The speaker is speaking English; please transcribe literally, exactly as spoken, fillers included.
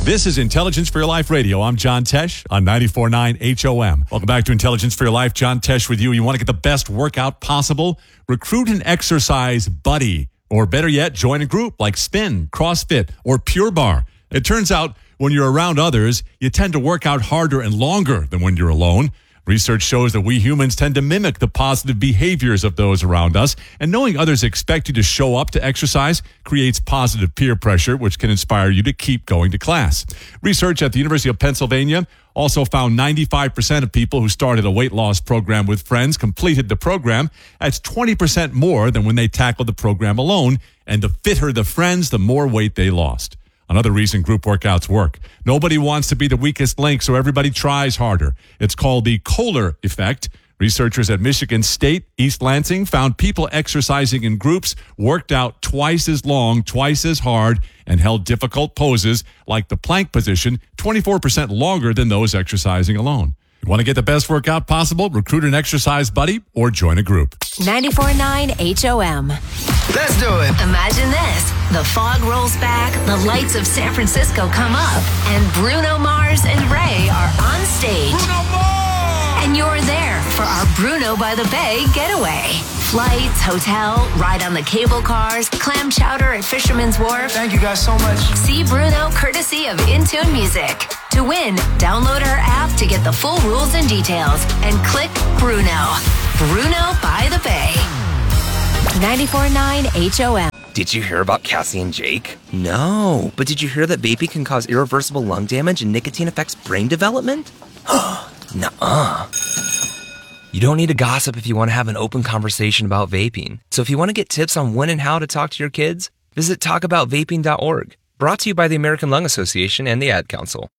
This is Intelligence for Your Life Radio. I'm John Tesh on ninety-four point nine H O M. Welcome back to Intelligence for Your Life. John Tesh with you. You want to get the best workout possible? Recruit an exercise buddy. Or better yet, join a group like Spin, CrossFit, or Pure Barre. It turns out when you're around others, you tend to work out harder and longer than when you're alone. Research shows that we humans tend to mimic the positive behaviors of those around us, and knowing others expect you to show up to exercise creates positive peer pressure, which can inspire you to keep going to class. Research at the University of Pennsylvania also found ninety-five percent of people who started a weight loss program with friends completed the program. That's twenty percent more than when they tackled the program alone, and the fitter the friends, the more weight they lost. Another reason group workouts work. Nobody wants to be the weakest link, so everybody tries harder. It's called the Kohler effect. Researchers at Michigan State, East Lansing, found people exercising in groups worked out twice as long, twice as hard, and held difficult poses like the plank position twenty-four percent longer than those exercising alone. You want to get the best workout possible? Recruit an exercise buddy or join a group. ninety-four point nine H O M. Let's do it. Imagine this. The fog rolls back, the lights of San Francisco come up, and Bruno Mars and Ray are on stage. Bruno Mars! And you're there for our Bruno by the Bay getaway. Flights, hotel, ride on the cable cars, clam chowder at Fisherman's Wharf. Thank you guys so much. See Bruno courtesy of Intune Music. To win, download our app to get the full rules and details and click Bruno. Bruno by the Bay. ninety-four point nine H O M. Did you hear about Cassie and Jake? No, but did you hear that vaping can cause irreversible lung damage and nicotine affects brain development? Nuh-uh. You don't need to gossip if you want to have an open conversation about vaping. So if you want to get tips on when and how to talk to your kids, visit talk about vaping dot org. Brought to you by the American Lung Association and the Ad Council.